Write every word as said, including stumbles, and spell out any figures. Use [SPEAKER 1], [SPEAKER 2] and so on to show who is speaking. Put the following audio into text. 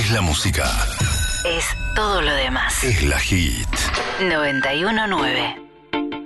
[SPEAKER 1] es la música.
[SPEAKER 2] Es todo lo demás.
[SPEAKER 1] Es la hit.
[SPEAKER 2] noventa y uno nueve